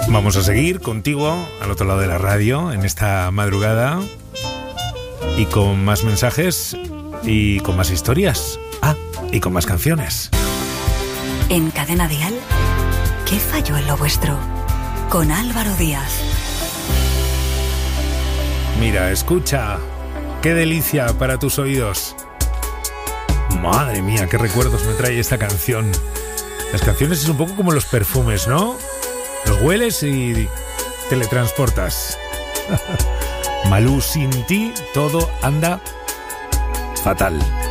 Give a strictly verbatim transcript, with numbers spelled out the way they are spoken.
Vamos a seguir contigo al otro lado de la radio en esta madrugada y con más mensajes y con más historias. Ah, y con más canciones. En Cadena Dial, ¿qué falló en lo vuestro? Con Álvaro Díaz. Mira, escucha, qué delicia para tus oídos. Madre mía, qué recuerdos me trae esta canción. Las canciones es un poco como los perfumes, ¿no? Los hueles y teletransportas. Malú, sin ti todo anda fatal.